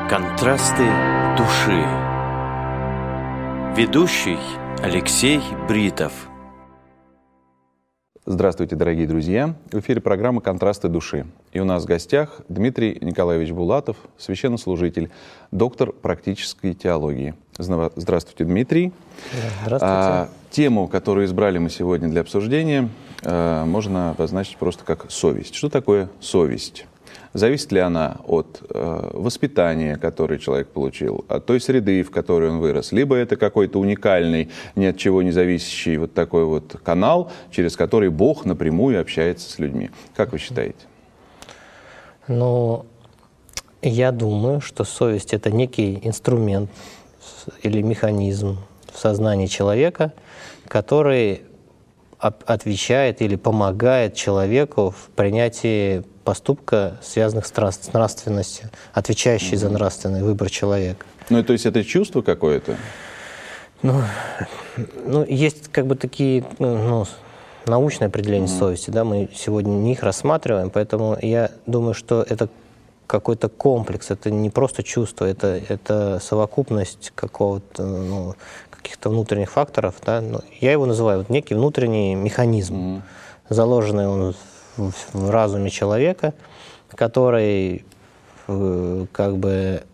Контрасты души. Ведущий Алексей Бритов. Здравствуйте, дорогие друзья! В эфире программа «Контрасты души». И у нас в гостях Дмитрий Николаевич Булатов, священнослужитель, доктор практической теологии. Здравствуйте, Дмитрий. Здравствуйте. Тему, которую избрали мы сегодня для обсуждения, можно обозначить просто как совесть. Что такое совесть? Зависит ли она от воспитания, которое человек получил, от той среды, в которой он вырос, либо это какой-то уникальный, ни от чего не зависящий вот такой вот канал, через который Бог напрямую общается с людьми. Как вы считаете? Ну, я думаю, что совесть — это некий инструмент или механизм в сознании человека, который отвечает или помогает человеку в принятии поступка, связанных с нравственностью, отвечающий за нравственный выбор человека. Ну, то есть это чувство какое-то? Ну, есть как бы такие научные определения совести, да, мы сегодня не их рассматриваем, поэтому я думаю, что это какой-то комплекс, это не просто чувство, это совокупность какого-то, каких-то внутренних факторов, да, я его называю вот некий внутренний механизм, заложенный он в разуме человека, который как бы,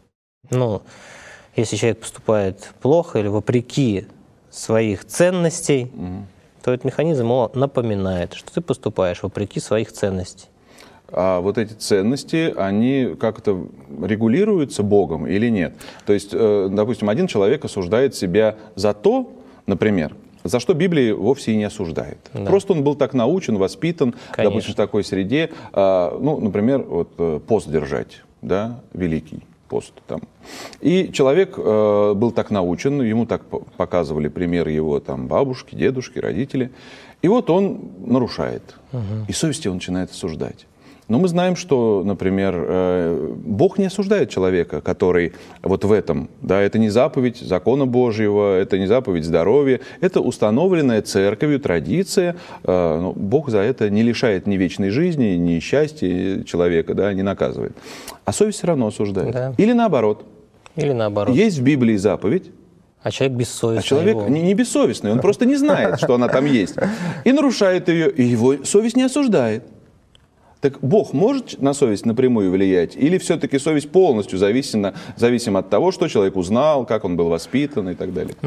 если человек поступает плохо или вопреки своих ценностей, то этот механизм его напоминает, что ты поступаешь вопреки своих ценностей. А вот эти ценности, они как-то регулируются Богом или нет? То есть, допустим, один человек осуждает себя за то, например, за что Библия вовсе и не осуждает. Да. Просто он был так научен, воспитан, допустим, в такой среде. Например, вот, пост держать, да, великий пост там. И человек был так научен, ему так показывали пример его там бабушки, дедушки, родители. И вот он нарушает. И совесть его начинает осуждать. Но мы знаем, что, например, Бог не осуждает человека, который вот в этом, да, это не заповедь закона Божьего, это не заповедь здоровья, это установленная церковью традиция. Бог за это не лишает ни вечной жизни, ни счастья человека, да, не наказывает. А совесть все равно осуждает. Да. Или наоборот. Есть в Библии заповедь, а человек бессовестный. А человек не бессовестный, он просто не знает, что она там есть. И нарушает ее, и его совесть не осуждает. Так Бог может на совесть напрямую влиять? Или все-таки совесть полностью зависима от того, что человек узнал, как он был воспитан и так далее?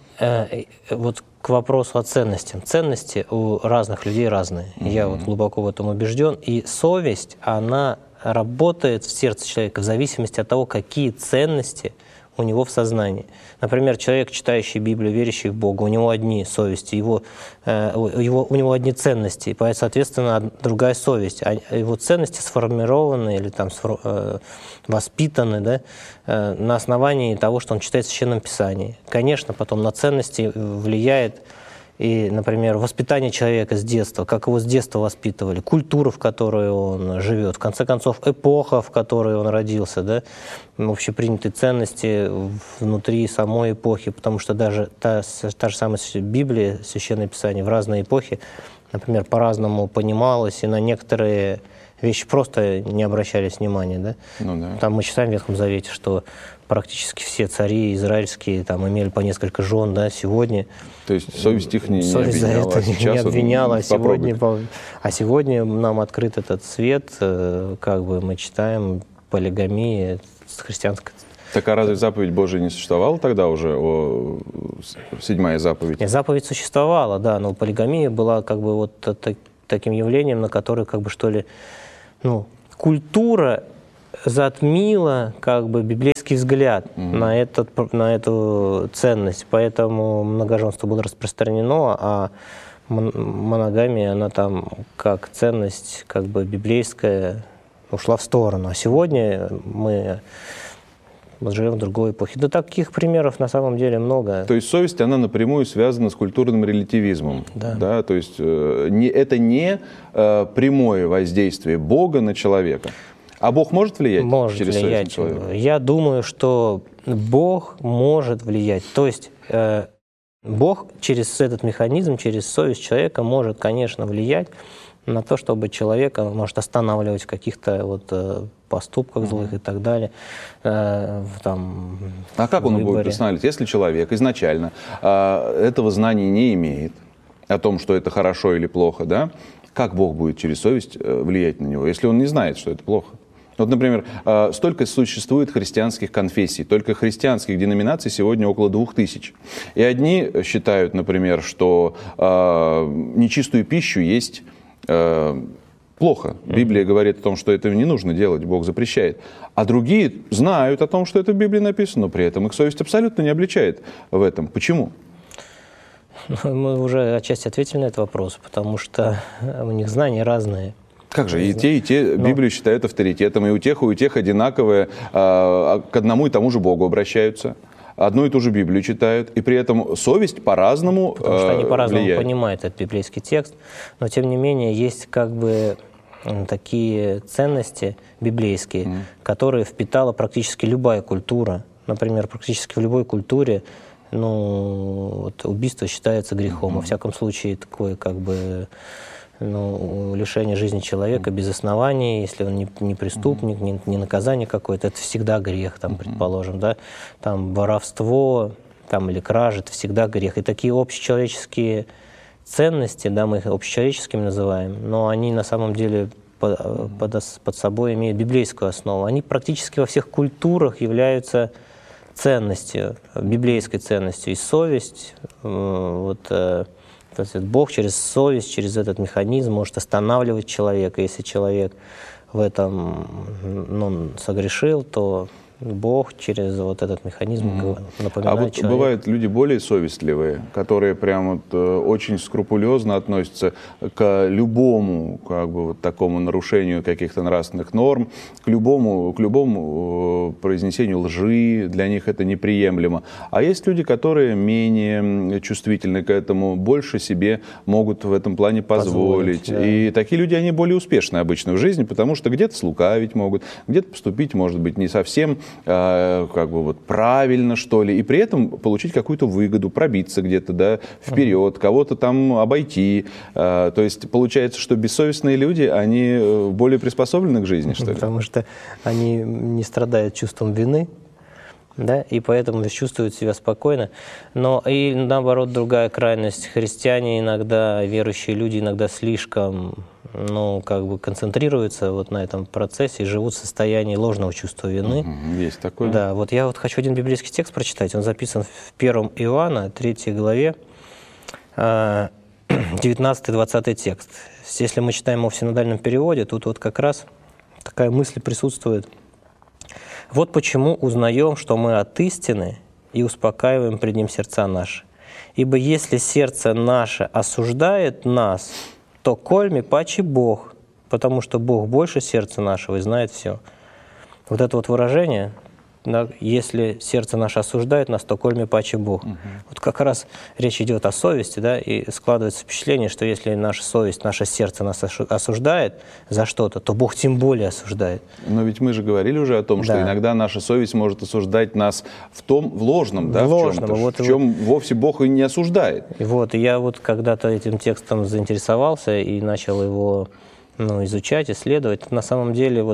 Вот к вопросу о ценностях. Ценности у разных людей разные. Я вот глубоко в этом убежден. И совесть, она работает в сердце человека в зависимости от того, какие ценности у него в сознании. Например, человек, читающий Библию, верящий в Бога, у него одни совести, у него одни ценности, и, соответственно, другая совесть. А его ценности сформированы или там воспитаны, да, на основании того, что он читает в Священном Писании. Конечно, потом на ценности влияет и, например, воспитание человека с детства, как его с детства воспитывали, культура, в которой он живет, в конце концов, эпоха, в которой он родился, да, общепринятые ценности внутри самой эпохи, потому что даже та же самая Библия, Священное Писание в разные эпохи, например, по-разному понималось, и на некоторые вещи просто не обращались внимания, да? Да. Там мы читаем в Ветхом Завете, что практически все цари израильские там имели по несколько жен, да, сегодня. То есть совесть их не обвиняла, а сегодня нам открыт этот свет, как бы мы читаем полигамии с христианской. Так а разве заповедь Божия не существовала тогда уже, седьмая заповедь? Нет, заповедь существовала, да, но полигамия была как бы вот таким явлением, на которое как бы что ли, культура затмила как бы библейский взгляд на эту ценность, поэтому многоженство было распространено, а моногамия, она там как ценность как бы библейская ушла в сторону. А сегодня мы живем в другой эпохе. Да таких примеров на самом деле много. То есть совесть, она напрямую связана с культурным релятивизмом. Да? То есть это не прямое воздействие Бога на человека. А Бог может влиять через совесть на человека? Я думаю, что Бог может влиять. То есть Бог через этот механизм, через совесть человека может, конечно, влиять на то, чтобы человека может останавливать в каких-то вот поступках злых и так далее. А как он будет останавливать, если человек изначально этого знания не имеет, о том, что это хорошо или плохо, да? Как Бог будет через совесть влиять на него, если он не знает, что это плохо? Вот, например, столько существует христианских конфессий, только христианских деноминаций сегодня около 2000. И одни считают, например, что нечистую пищу есть плохо. Библия говорит о том, что этого не нужно делать, Бог запрещает. А другие знают о том, что это в Библии написано, но при этом их совесть абсолютно не обличает в этом. Почему? Мы уже отчасти ответили на этот вопрос, потому что у них знания разные. Как же, и те Библию считают авторитетом, и у тех одинаковые, к одному и тому же Богу обращаются, одну и ту же Библию читают, и при этом совесть по-разному потому что они по-разному влияет. Понимают этот библейский текст, но тем не менее есть как бы такие ценности библейские, которые впитала практически любая культура. Например, практически в любой культуре вот убийство считается грехом. Во всяком случае, такое как бы лишение жизни человека без оснований, если он не преступник, не наказание какое-то, это всегда грех, там, предположим, да, там воровство, там, или кража, это всегда грех. И такие общечеловеческие ценности, да, мы их общечеловеческими называем, но они на самом деле под собой имеют библейскую основу. Они практически во всех культурах являются ценностью, библейской ценностью. И совесть, то есть Бог через совесть, через этот механизм может останавливать человека. Если человек в этом согрешил, то Бог через вот этот механизм напоминает А вот человеку. бывают люди более совестливые, которые прям вот очень скрупулезно относятся к любому такому нарушению каких-то нравственных норм, к любому произнесению лжи, для них это неприемлемо. А есть люди, которые менее чувствительны к этому, больше себе могут в этом плане позволить. Да. И такие люди, они более успешны обычно в жизни, потому что где-то слукавить могут, где-то поступить, может быть, не совсем правильно, что ли, и при этом получить какую-то выгоду, пробиться где-то, да, вперед, кого-то там обойти. То есть получается, что бессовестные люди, они более приспособлены к жизни, что ли? Потому что они не страдают чувством вины, да, и поэтому чувствуют себя спокойно. Но и наоборот, другая крайность. Христиане иногда, верующие люди иногда слишком концентрируются вот на этом процессе и живут в состоянии ложного чувства вины. Есть такое. Да, вот я хочу один библейский текст прочитать. Он записан в 1 Иоанна, 3 главе, 19-20 текст. Если мы читаем его в синодальном переводе, тут вот как раз такая мысль присутствует. «Вот почему узнаем, что мы от истины, и успокаиваем пред Ним сердца наши. Ибо если сердце наше осуждает нас, то кольми паче Бог, потому что Бог больше сердца нашего и знает все». Вот это вот выражение, да, если сердце наше осуждает нас, то кольми паче Бог. Вот как раз речь идет о совести, да, и складывается впечатление, что если наша совесть, наше сердце нас осуждает за что-то, то Бог тем более осуждает. Но ведь мы же говорили уже о том, что иногда наша совесть может осуждать нас в ложном, да, в чем-то, в чем вовсе Бог и не осуждает. И я когда-то этим текстом заинтересовался и начал его изучать, исследовать. На самом деле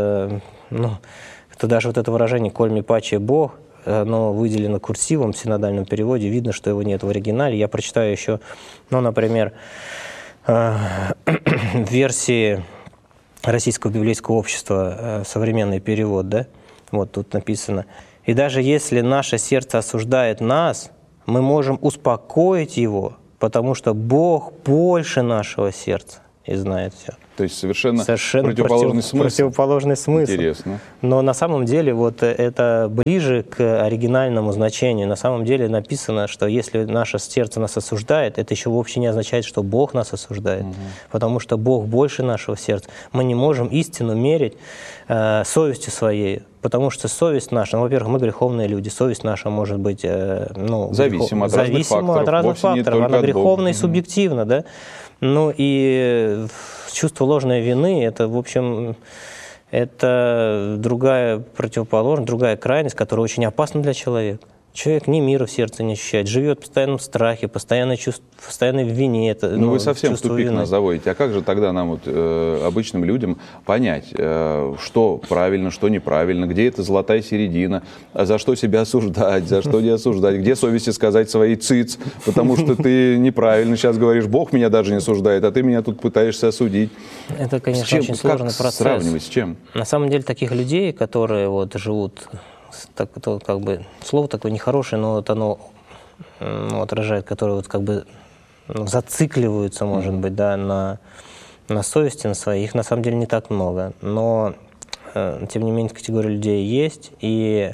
то даже вот это выражение «кольми паче Бог», оно выделено курсивом в синодальном переводе, видно, что его нет в оригинале. Я прочитаю еще, например, в версии Российского библейского общества современный перевод, да? Вот тут написано: «И даже если наше сердце осуждает нас, мы можем успокоить его, потому что Бог больше нашего сердца и знает все». То есть совершенно противоположный смысл. Противоположный смысл. Интересно. Но на самом деле это ближе к оригинальному значению. На самом деле написано, что если наше сердце нас осуждает, это еще вовсе не означает, что Бог нас осуждает. Потому что Бог больше нашего сердца. Мы не можем истину мерить совестью своей. Потому что совесть наша, во-первых, мы греховные люди, совесть наша может быть зависима от разных факторов. Она греховна и субъективна, да? И чувство ложной вины, это, в общем, это другая противоположность, другая крайность, которая очень опасна для человека. Человек ни мира в сердце не ощущает, живет в постоянном страхе, постоянно в вине. Ну, вы совсем в тупик нас заводите. А как же тогда нам, вот, обычным людям, понять, что правильно, что неправильно, где эта золотая середина, за что себя осуждать, за что не осуждать, где совести сказать свои циц, потому что ты неправильно сейчас говоришь, Бог меня даже не осуждает, а ты меня тут пытаешься осудить. Это, конечно, очень сложный процесс. Сравнивать с чем? На самом деле таких людей, которые вот живут... Так, то, как бы, слово такое нехорошее, но вот оно отражает, которые вот как бы зацикливаются, может быть, да, на совести, на своей. Их на самом деле не так много. Но, тем не менее, категория людей есть. И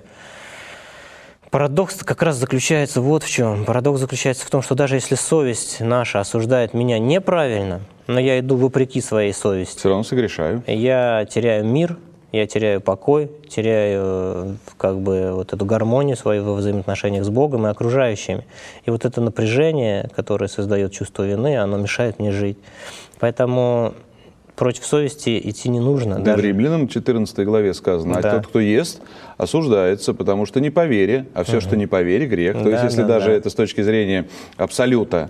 парадокс как раз заключается вот в чем. Парадокс заключается в том, что даже если совесть наша осуждает меня неправильно, но я иду вопреки своей совести. Все равно согрешаю. Я теряю мир, я теряю покой, теряю как бы вот эту гармонию свою во взаимоотношениях с Богом и окружающими. И вот это напряжение, которое создает чувство вины, оно мешает мне жить. Поэтому против совести идти не нужно. Да, в Римлянам 14 главе сказано, а тот, кто ест, осуждается, потому что не по вере, а все, что не по вере, грех. То есть, если даже это с точки зрения абсолюта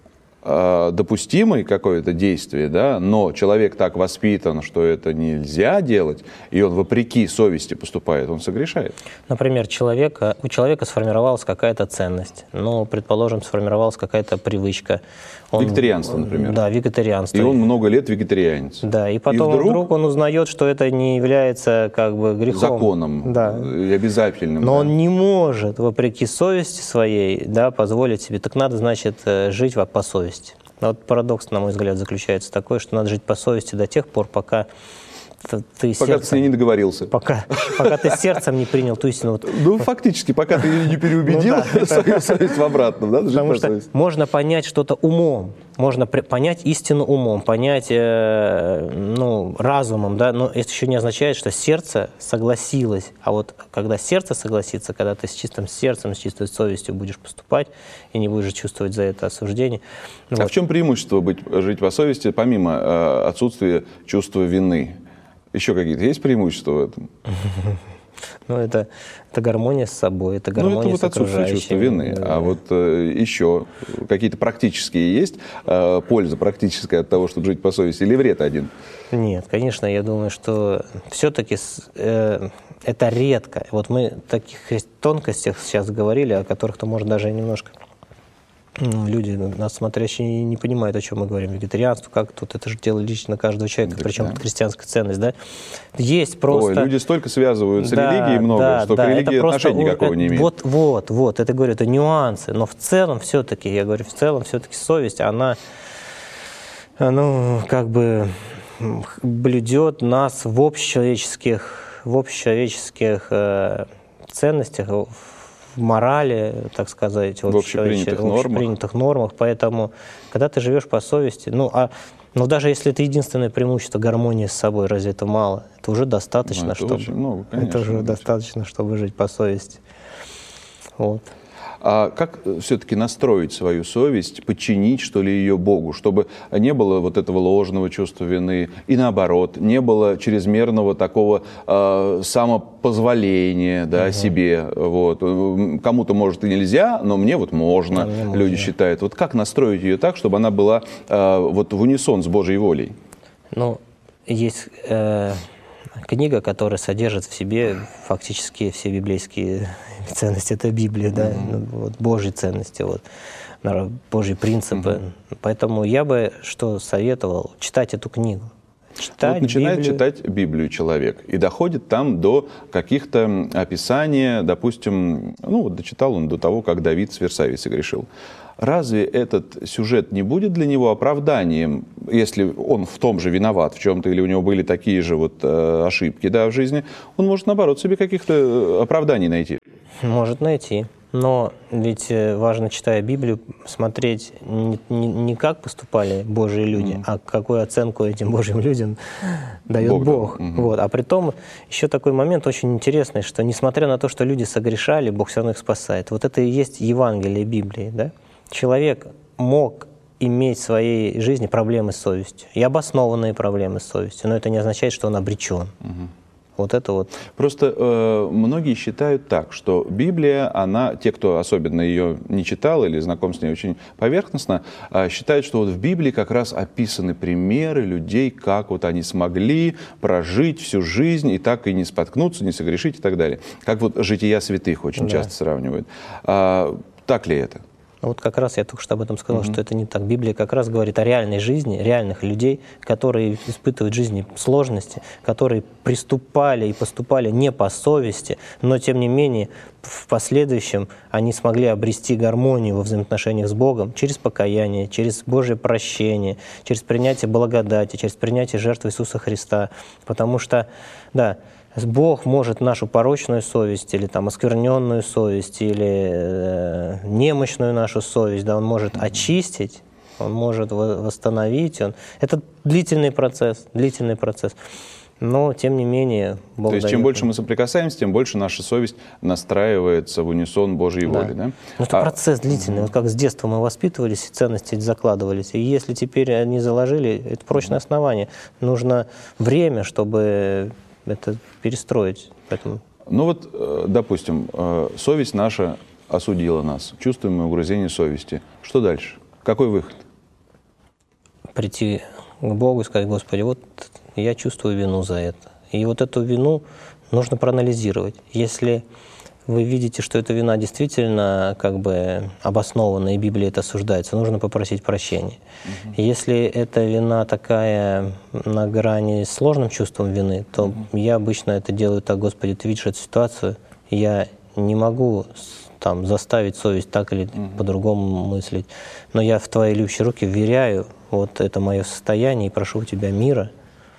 допустимое какое-то действие, да, но человек так воспитан, что это нельзя делать, и он вопреки совести поступает, он согрешает. Например, у человека сформировалась какая-то ценность, ну, предположим, сформировалась какая-то привычка. Вегетарианство, например. Да, вегетарианство. И он много лет вегетарианец. Да, и потом вдруг он узнает, что это не является как бы грехом. Законом, да, и обязательным. Но он не может, вопреки совести своей, да, позволить себе. Так надо, значит, жить по совести. Вот парадокс, на мой взгляд, заключается такой, что надо жить по совести до тех пор, пока ты с ней не договорился. Пока ты сердцем не принял ту истину. Ну, фактически, пока ты ее не переубедил, свою совесть в обратном. Да? Потому что можно понять что-то умом, можно понять истину умом, понять разумом, да? Но это еще не означает, что сердце согласилось. А вот когда сердце согласится, когда ты с чистым сердцем, с чистой совестью будешь поступать и не будешь чувствовать за это осуждение. А в чем преимущество жить по совести, помимо отсутствия чувства вины? Еще какие-то есть преимущества в этом? Ну, это гармония с собой, это гармония с окружающими. Это вот отсутствие чувства вины. Да. А вот еще какие-то практические есть польза практическая от того, чтобы жить по совести, или вред один? Нет, конечно, я думаю, что все-таки это редко. Вот мы о таких тонкостях сейчас говорили, о которых-то, может, даже немножко люди, нас смотрящие, не понимают, о чем мы говорим. Вегетарианство, как тут, это же дело лично каждого человека, да, причем это христианская ценность, да? Есть просто... Ой, люди столько связывают с религией много, что к религии отношения никакого не имеют. Вот, это, говорю, это нюансы, но в целом все-таки, я говорю, в целом все-таки совесть, она, как бы блюдет нас в общечеловеческих ценностях, в морали, так сказать, в общепринятых нормах. Поэтому, когда ты живешь по совести, даже если это единственное преимущество гармонии с собой, разве это мало? Это уже достаточно, чтобы жить по совести. Вот. А как все-таки настроить свою совесть, подчинить, что ли, ее Богу, чтобы не было вот этого ложного чувства вины, и наоборот, не было чрезмерного такого самопозволения, да, себе. Вот. Кому-то, может, и нельзя, но мне вот можно, люди считают. Вот как настроить ее так, чтобы она была вот в унисон с Божьей волей? Есть книга, которая содержит в себе фактически все библейские ценности. Это Библия, да, вот, Божьи ценности, вот, Божьи принципы. Поэтому я бы что советовал? Читать эту книгу. Начинает читать Библию человек и доходит там до каких-то описаний, допустим, дочитал он до того, как Давид с Версавией согрешил. Разве этот сюжет не будет для него оправданием, если он в том же виноват в чем-то, или у него были такие же вот ошибки, да, в жизни? Он может, наоборот, себе каких-то оправданий найти. Может найти. Но ведь важно, читая Библию, смотреть не как поступали Божьи люди, а какую оценку этим Божьим людям дает Бог. Вот. А при том еще такой момент очень интересный, что несмотря на то, что люди согрешали, Бог все равно их спасает. Вот это и есть Евангелие Библии. Да? Человек мог иметь в своей жизни проблемы с совестью, и обоснованные проблемы с совестью, но это не означает, что он обречен. Вот это вот. Просто многие считают так, что Библия, она, те, кто особенно ее не читал или знаком с ней очень поверхностно, считают, что вот в Библии как раз описаны примеры людей, как вот они смогли прожить всю жизнь и так и не споткнуться, не согрешить и так далее. Как вот жития святых очень часто сравнивают. Так ли это? Вот как раз я только что об этом сказал, что это не так. Библия как раз говорит о реальной жизни, реальных людей, которые испытывают в жизни сложности, которые приступали и поступали не по совести, но тем не менее в последующем они смогли обрести гармонию во взаимоотношениях с Богом через покаяние, через Божье прощение, через принятие благодати, через принятие жертвы Иисуса Христа. Потому что, да, Бог может нашу порочную совесть или там оскверненную совесть или немощную нашу совесть, да, Он может очистить, Он может восстановить. Это длительный процесс, но тем не менее Бог. То есть чем больше мы соприкасаемся, тем больше наша совесть настраивается в унисон Божьей воли, да? Но это процесс длительный. Вот как с детства мы воспитывались, ценности эти закладывались. И если теперь они заложили, это прочное основание. Нужно время, чтобы это перестроить. Поэтому... Ну вот, допустим, совесть наша осудила нас. Чувствуем мы угрызение совести. Что дальше? Какой выход? Прийти к Богу и сказать: Господи, вот я чувствую вину за это. И вот эту вину нужно проанализировать. Если вы видите, что эта вина действительно как бы обоснована, и Библия это осуждается, нужно попросить прощения. Если эта вина такая на грани с сложным чувством вины, то я обычно это делаю так: Господи, Ты видишь эту ситуацию, я не могу там заставить совесть так или по-другому мыслить, но я в Твои любящие руки вверяю вот это мое состояние и прошу у Тебя мира,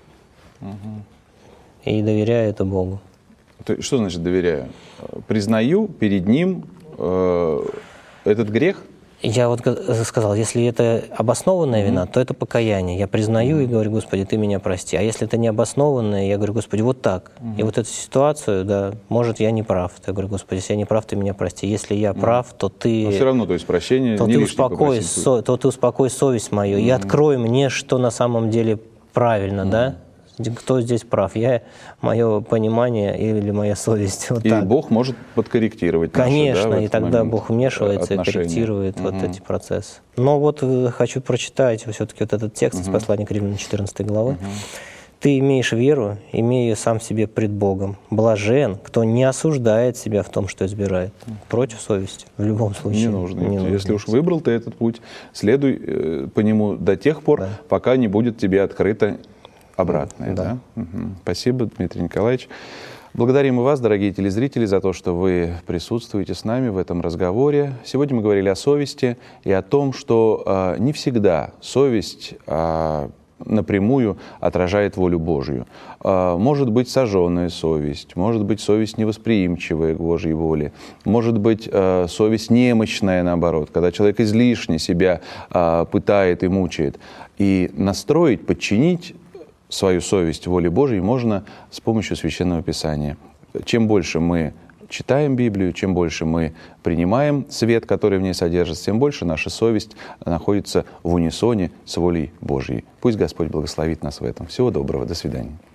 и доверяю это Богу. Что значит доверяю? Признаю перед Ним этот грех? Я вот сказал, если это обоснованная вина, то это покаяние. Я признаю и говорю: Господи, Ты меня прости. А если это необоснованное, я говорю: Господи, вот так. И вот эту ситуацию, да, может, я не прав. Я говорю: Господи, если я не прав, Ты меня прости. Если я прав, то Ты... Но все равно, то есть прощение то не ты лишнее попросить. то Ты успокой совесть мою и открой мне, что на самом деле правильно, да? Кто здесь прав? Мое понимание или моя совесть? Вот и так. Бог может подкорректировать наши, конечно, да, и тогда Бог вмешивается и корректирует вот эти процессы. Но вот хочу прочитать все-таки вот этот текст из послания к Римлянам 14 главы. «Ты имеешь веру, имей ее сам себе пред Богом. Блажен, кто не осуждает себя в том, что избирает». Против совести в любом случае. Не нужно. Если уж выбрал ты этот путь, следуй по нему до тех пор, пока не будет тебе открыто обратное. Да. Спасибо, Дмитрий Николаевич. Благодарим и вас, дорогие телезрители, за то, что вы присутствуете с нами в этом разговоре. Сегодня мы говорили о совести и о том, что не всегда совесть напрямую отражает волю Божью. Может быть сожженная совесть, может быть совесть невосприимчивая к Божьей воле, может быть совесть немощная, наоборот, когда человек излишне себя пытает и мучает. И настроить, подчинить свою совесть воле Божьей можно с помощью Священного Писания. Чем больше мы читаем Библию, чем больше мы принимаем свет, который в ней содержится, тем больше наша совесть находится в унисоне с волей Божьей. Пусть Господь благословит нас в этом. Всего доброго. До свидания.